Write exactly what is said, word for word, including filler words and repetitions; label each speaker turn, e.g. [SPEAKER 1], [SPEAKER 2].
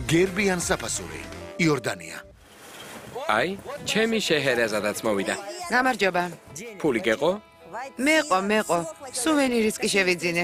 [SPEAKER 1] გერბიან საფასური, იორდანია.
[SPEAKER 2] აი, ჩემი შეჰერეზადაც მოვიდა.
[SPEAKER 3] გამარჯობა.
[SPEAKER 2] ფული გეყო?
[SPEAKER 3] მეყო, მეყო. სუვენირის კი შევიძინე.